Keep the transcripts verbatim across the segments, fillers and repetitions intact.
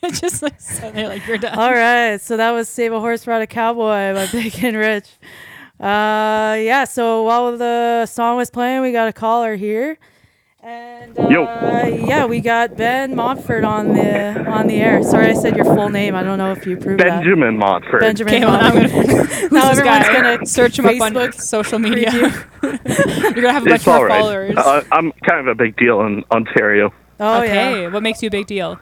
Just like suddenly, like you're done. All right, so that was Save a Horse, Ride a Cowboy by Big and Rich. Uh, yeah, so while the song was playing, we got a caller here. And uh, Yo. yeah, we got Ben Montfort on the on the air. Sorry, I said your full name. I don't know if you approved that. Benjamin Montfort. Benjamin Okay, well, now I'm Montfort. gonna. Who's Now this everyone's guy? gonna Search him up on Facebook social media. preview. You're gonna have a bunch It's all more right. followers. Uh, I'm kind of a big deal in Ontario. Oh okay, yeah. what makes you a big deal?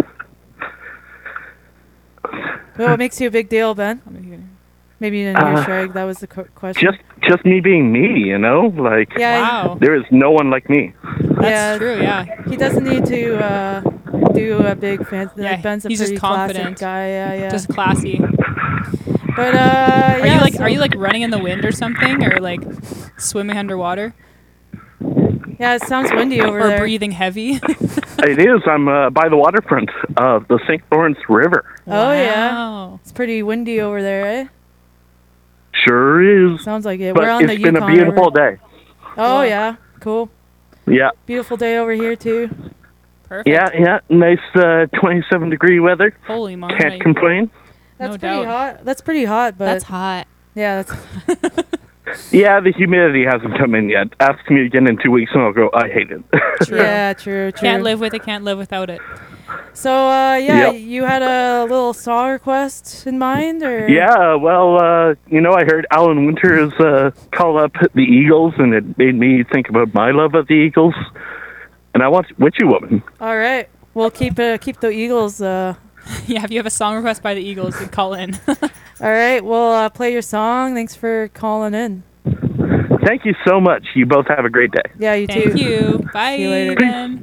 Well, what makes you a big deal, Ben? Maybe you didn't hear Uh, Shreg. That was the qu- question. Just just me being me, you know? Like, yeah, Wow, there is no one like me. that's yeah. true. Yeah, He doesn't need to uh, do a big fan. Yeah, Like Ben's a he's just pretty classic confident. guy. Yeah, yeah. just classy. but uh, Are yeah, you like so- Are you like running in the wind or something, or like swimming underwater, Yeah, it sounds windy over or there. breathing heavy? It is. I'm uh, by the waterfront of the Saint Lawrence River. Oh yeah, Wow. it's pretty windy over there, eh? Sure is. Sounds like it. But We're on it's the been Yukon a beautiful River. day. Oh Cool. yeah, cool. Yeah. Beautiful day over here too. Perfect. Yeah, yeah. Nice uh, twenty-seven degree weather. Holy moly. Can't complain. That's No pretty doubt. hot. That's pretty hot, but That's hot. yeah, that's Yeah, the humidity hasn't come in yet. Ask me again in two weeks and I'll go, I hate it. True. yeah, true, true. Can't live with it. Can't live without it. So uh, yeah, Yep. you had a little song request in mind, or Yeah, well, uh, you know, I heard Alan Winters uh, call up the Eagles, and it made me think about my love of the Eagles. And I want Witchy Woman. All right, we'll keep uh, keep the Eagles. Uh, Yeah, if you have a song request by the Eagles, then call in. all right, we'll uh, play your song. Thanks for calling in. Thank you so much. You both have a great day. Yeah, you Thank too. you. Bye. See you later. Ben.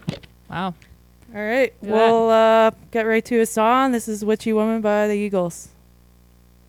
Wow. All right, Look at we'll uh, get right to a song. This is "Witchy Woman" by the Eagles.